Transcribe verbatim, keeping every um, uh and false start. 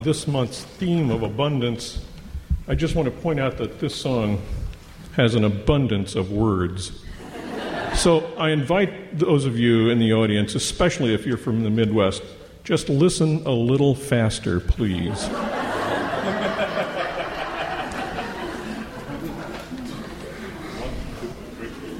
This month's theme of abundance, I just want to point out that this song has an abundance of words. So I invite those of you in the audience, especially if you're from the Midwest, just listen a little faster, please.